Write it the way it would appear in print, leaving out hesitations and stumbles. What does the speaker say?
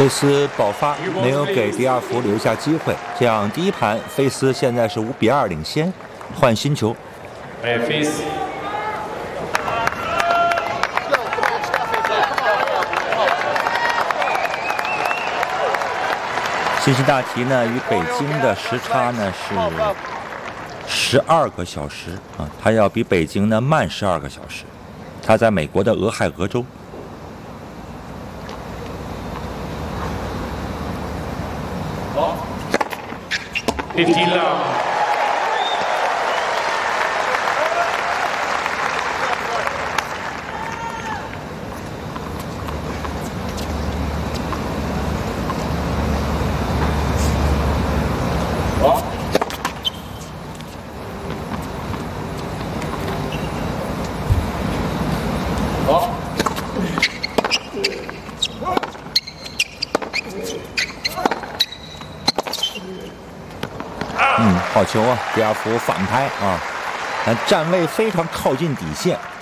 费斯爆发，没有给迪亚福留下机会，这样第一盘费斯现在是5-2领先，换新球。 费斯。 辛辛那提呢，与北京的时差呢是12个小时啊，它要比北京呢慢12个小时。它在美国的俄亥俄州。好球啊！迪亚福反拍啊，站位非常靠近底线。